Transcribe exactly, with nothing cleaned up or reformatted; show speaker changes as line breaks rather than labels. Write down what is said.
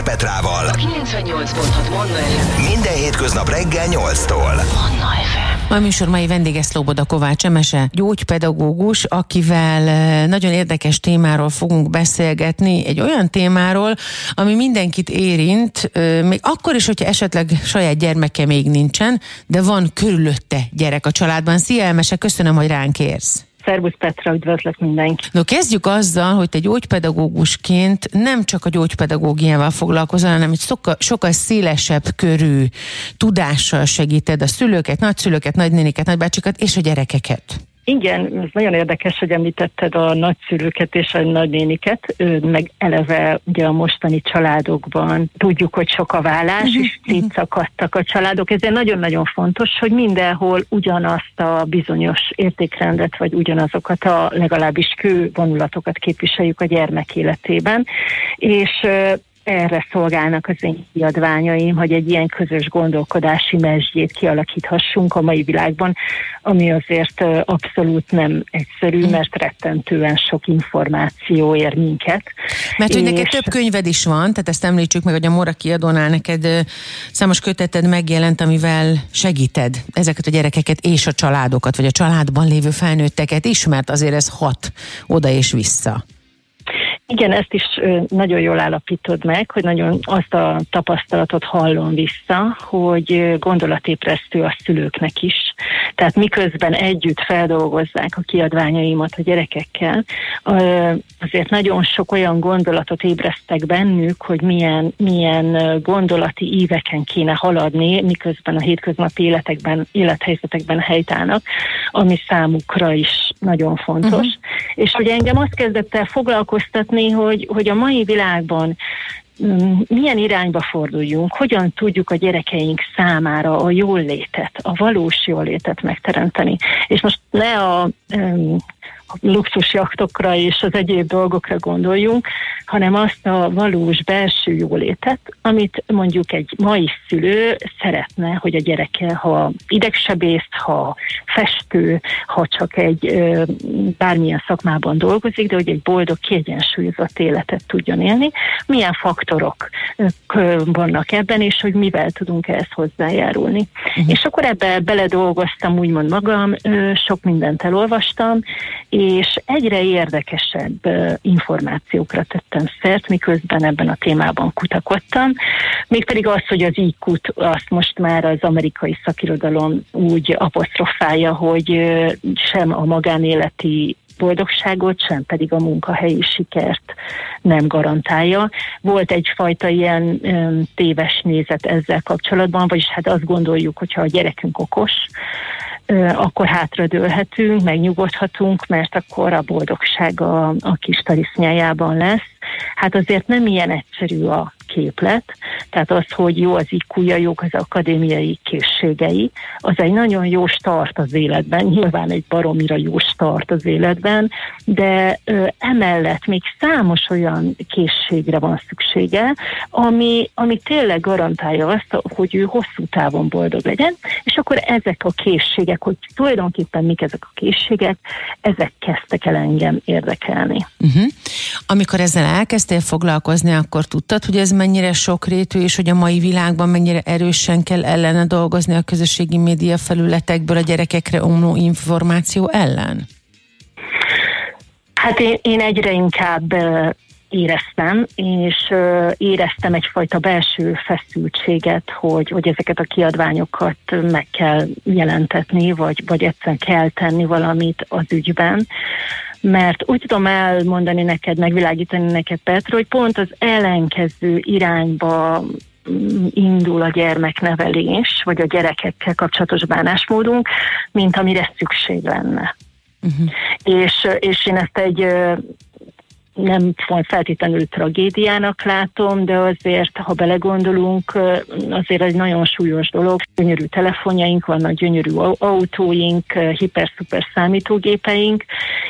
Petrával.
A kilencvennyolc pont hat Manna ef em.
Minden hétköznap reggel nyolctól.
Manna ef em.
A műsor mai vendége Szloboda Kovács Emese, gyógypedagógus, akivel nagyon érdekes témáról fogunk beszélgetni, egy olyan témáról, ami mindenkit érint, még akkor is, hogyha esetleg saját gyermeke még nincsen, de van körülötte gyerek a családban. Szia Emese, köszönöm, hogy ránk érsz.
Szervusz Petra, üdvözlök mindenkit.
No, kezdjük azzal, hogy te gyógypedagógusként nem csak a gyógypedagógiával foglalkozol, hanem egy sokkal, sokkal szélesebb körű tudással segíted a szülőket, nagyszülőket, nagynéniket, nagybácsikat és a gyerekeket.
Igen, ez nagyon érdekes, hogy említetted a nagyszülőket és a nagynéniket, meg eleve ugye a mostani családokban tudjuk, hogy sok a vállás, és szétszakadtak a családok. Ezért nagyon-nagyon fontos, hogy mindenhol ugyanazt a bizonyos értékrendet, vagy ugyanazokat a legalábbis fő vonulatokat képviseljük a gyermek életében, és erre szolgálnak az én kiadványaim, hogy egy ilyen közös gondolkodási mezsgyét kialakíthassunk a mai világban, ami azért abszolút nem egyszerű, mert rettentően sok információ ér minket.
Mert hogy
és...
neked több könyved is van, tehát ezt említsük meg, hogy a Mora kiadónál neked számos köteted megjelent, amivel segíted ezeket a gyerekeket és a családokat, vagy a családban lévő felnőtteket is, mert azért ez hat oda és vissza.
Igen, ezt is nagyon jól állapítod meg, hogy nagyon azt a tapasztalatot hallom vissza, hogy gondolatébresztő a szülőknek is. Tehát miközben együtt feldolgozzák a kiadványaimat a gyerekekkel, azért nagyon sok olyan gondolatot ébresztek bennük, hogy milyen, milyen gondolati íveken kéne haladni, miközben a hétköznapi életekben, élethelyzetekben helytállnak, ami számukra is nagyon fontos. Uh-huh. És hogy engem azt kezdett el foglalkoztatni, Hogy, hogy a mai világban um, milyen irányba forduljunk, hogyan tudjuk a gyerekeink számára a jólétet, a valós jólétet megteremteni. És most ne a, um, a luxusjachtokra és az egyéb dolgokra gondoljunk, hanem azt a valós belső jólétet, amit mondjuk egy mai szülő szeretne, hogy a gyereke, ha idegsebész, ha festő, ha csak egy bármilyen szakmában dolgozik, de hogy egy boldog, kiegyensúlyozott életet tudjon élni. Milyen faktorok vannak ebben, és hogy mivel tudunk ehhez hozzájárulni. Uh-huh. És akkor ebbe beledolgoztam úgymond magam, sok mindent elolvastam, és egyre érdekesebb információkra tettem szert, miközben ebben a témában kutakodtam. Mégpedig az, hogy az í kút azt most már az amerikai szakirodalom úgy apostrofálja, hogy sem a magánéleti boldogságot, sem pedig a munkahelyi sikert nem garantálja. Volt egyfajta ilyen um, téves nézet ezzel kapcsolatban, vagyis hát azt gondoljuk, hogyha a gyerekünk okos, akkor hátradőlhetünk, megnyugodhatunk, mert akkor a boldogság a, a kis tarisznyájában lesz. Hát azért nem ilyen egyszerű a képlet, tehát az, hogy jó az í kúja, jók az akadémiai készségei, az egy nagyon jó start az életben, nyilván egy baromira jó start az életben, de ö, emellett még számos olyan készségre van szüksége, ami, ami tényleg garantálja azt, hogy ő hosszú távon boldog legyen, és akkor ezek a készségek, hogy tulajdonképpen mik ezek a készségek, ezek kezdtek el engem érdekelni.
Uh-huh. Amikor ezzel elkezdtél foglalkozni, akkor tudtad, hogy ez mennyire sokrétű, és hogy a mai világban mennyire erősen kell ellene dolgozni a közösségi média felületekből a gyerekekre omló információ ellen?
Hát én, én egyre inkább éreztem, és éreztem egyfajta belső feszültséget, hogy, hogy ezeket a kiadványokat meg kell jelentetni, vagy, vagy egyszerűen kell tenni valamit az ügyben. Mert úgy tudom elmondani neked, megvilágítani neked, Petra, hogy pont az ellenkező irányba indul a gyermeknevelés, vagy a gyerekekkel kapcsolatos bánásmódunk, mint amire szükség lenne. Uh-huh. És, és én ezt egy nem feltétlenül tragédiának látom, de azért, ha belegondolunk, azért egy nagyon súlyos dolog. Gyönyörű telefonjaink vannak, gyönyörű autóink, hiper-szuper számítógépeink,